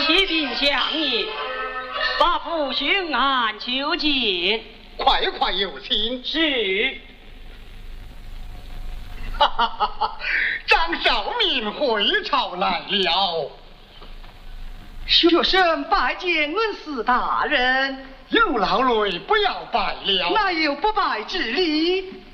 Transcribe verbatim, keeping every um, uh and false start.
启禀相爷，把父巡案求见。 快快有请。 是。 哈哈哈哈！张少民回朝来了。 学生拜见恩师大人。 有劳累，不要拜了。 哪有不拜之理？